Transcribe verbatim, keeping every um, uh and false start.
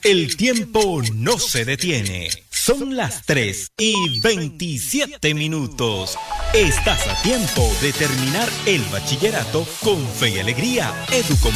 El tiempo no se detiene. Son las tres y veintisiete minutos. Estás a tiempo de terminar el bachillerato con fe y alegría. Educom